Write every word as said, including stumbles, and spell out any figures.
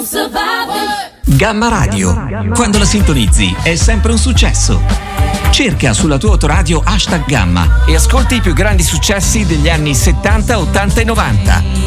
Gamma Radio, quando la sintonizzi è sempre un successo. Cerca sulla tua autoradio hashtag Gamma e ascolta i più grandi successi degli anni settanta, ottanta e novanta.